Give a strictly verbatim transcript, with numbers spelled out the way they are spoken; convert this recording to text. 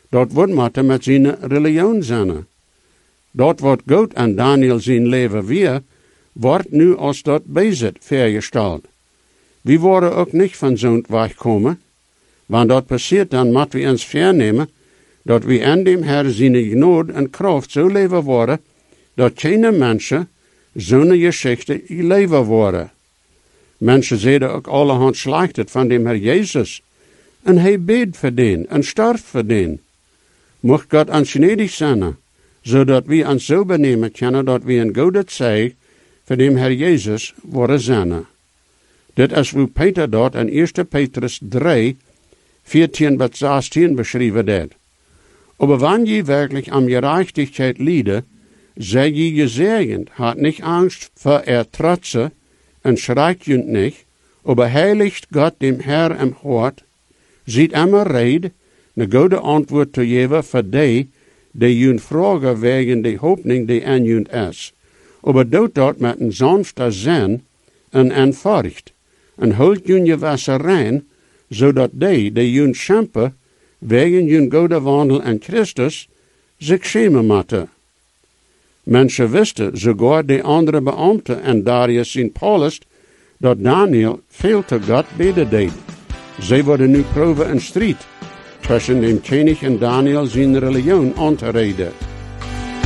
Dat wordt maar met zijn religion zijn. Dat wat God aan Daniel zijn leven weer, wordt nu als dat bezit vergesteld. We worden ook niet van zo'n wegkomen, want dat passiert dan, moet we ons vernemen, dat we aan dem Herr zijn genade en kracht zo leven worden, dat geen mensen zo'n geschichte leven worden. Mensen zeiden ook allerhand slechtet van dem Herr Jezus, en hij beet voor den, en starf voor den. Mocht God ons gnädig zijn, zodat we ons zo benemen kunnen dat we een goede zeig voor dem Herr Jezus worden zijn. Dit is hoe Peter dat in eerste Petrus drie, veertien tot zestien beschreven deed. Aber wann je wirklich am Gerechtigkeit liede, sei je gesegnet, hat nicht Angst vor er Trotze, und schreckt jünd nicht, aber heiligt Gott dem Herr im Hort, sieht immer red, ne gute Antwort zu geben für die, die jünd fragen wegen die Hoffnung, die an jünd ist. Aber doet dat met een sanfter Sinn en eenvoudig, en holt jünd je Wasser rein, zodat die, die jünd schempen, wegen jünd gode Wandel in Christus, zich schämen moeten. Mensen wisten, sogar die andere Beamten en Darius in Paulus, dat Daniel veel te God beden deed. Zij worden nu proeven en strijd, tussen dem König en Daniel zijn religion aan te reden.